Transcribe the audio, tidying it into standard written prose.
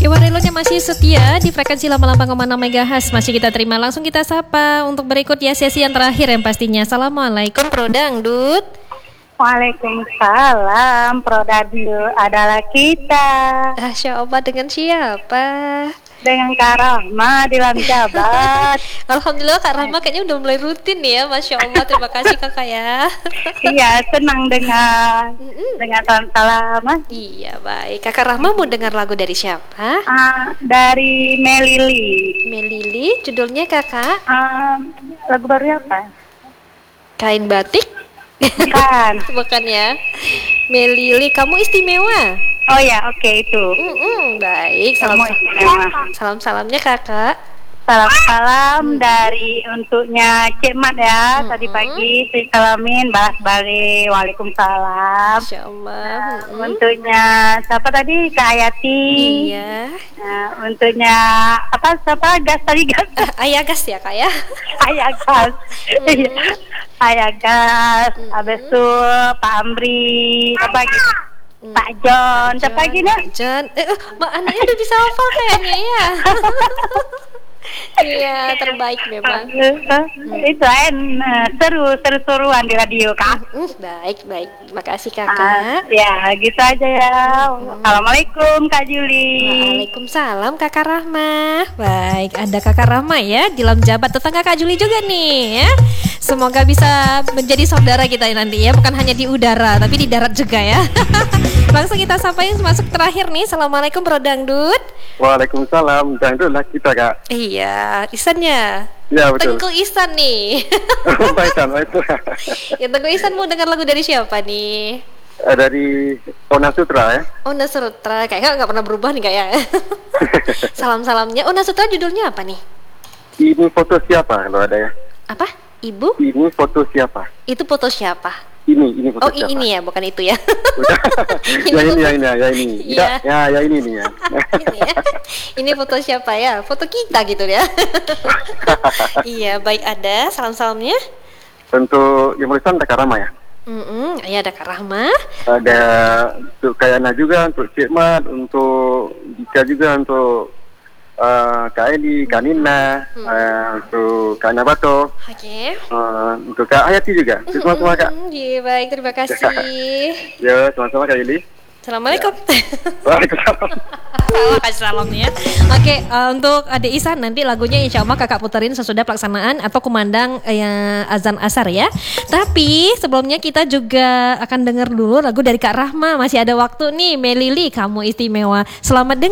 Buat reloadnya masih setia di frekuensi 88,6 MHz. Masih kita terima, langsung kita sapa untuk berikut ya, sesi yang terakhir yang pastinya. Assalamualaikum Pro Dangdut. Waalaikumsalam, Pro Dangdut adalah kita. Masya Allah, dengan siapa? Dengan Kak Rahma di Lam Jabat. Alhamdulillah Kak Rahma kayaknya udah mulai rutin nih ya. Masya Allah, terima kasih kakak ya. Iya, senang dengan salam. Iya baik, kakak Rahma mau dengar lagu dari siapa? Dari Melili. Melili, judulnya kakak? Lagu baru apa? Kain batik? Bukan. Bukan ya. Melili, kamu istimewa. Oh ya, oke itu. Baik, salam-salamnya kakak. Salam dari untuknya Cik Mat ya. Tadi pagi saya salamin, balas balik. Waalaikumsalam. Masya Allah. Untuknya siapa tadi? Kak Ayati. Iya. Untuknya siapa? Gas tadi gas. Ayah gas ya kak ya. Ayah gas. Ayah gas. Habis itu Pak Amri. Apa gitu? Pak John. Siapa lagi nih? John. Mbak anaknya udah bisa hafal kayaknya ya. Iya, terbaik memang. Itu seru-seruan di radio kak. Baik. Makasih kakak. Ya, gitu aja ya. Assalamualaikum Kak Juli. Waalaikumsalam kakak Rahma. Baik, ada kakak Rahma ya di Lam Jabat, tetangga Kak Juli juga nih ya. Semoga bisa menjadi saudara kita nanti ya, bukan hanya di udara tapi di darat juga ya. Langsung kita sampaikan masuk terakhir nih. Assalamualaikum Bro Dangdut. Waalaikumsalam. Dangdut lah kita kak. Iya, Isannya. Ya betul. Tengku Isan nih. Baikkan itu. Ya Tengku Isan mau dengar lagu dari siapa nih? Dari Ona Sutra ya. Ona Sutra, kayaknya nggak pernah berubah nih kayaknya. Salam-salamnya. Ona Sutra judulnya apa nih? Ini foto siapa kalau ada ya? Apa? Ibu? Ini foto siapa? Itu foto siapa? Ini foto siapa? Ini ya, bukan itu ya. Ini. Iya. Ya ini nih ya. Ini foto siapa ya? Foto kita gitu ya. Iya, baik, ada salam-salamnya. Untuk yang tulisan ada Kak Rahma ya. Iya, ada Kak Rahma. Ada untuk Kayana juga, untuk Cik Mat, untuk Dika juga, untuk Kak Edi, Kak Nina, untuk Kak Nabato, untuk Kak Hayati juga. Semua Kak. Iya, baik, terima kasih. Ya, sama-sama Kak Yuli. Assalamualaikum. Waalaikumsalam. Salah kasih salamnya. Oke, untuk Ade Isan nanti lagunya insya Allah kakak puterin sesudah pelaksanaan atau kumandang azan asar ya. Tapi sebelumnya kita juga akan dengar dulu lagu dari Kak Rahma. Masih ada waktu nih, Melili, kamu istimewa. Selamat dengar.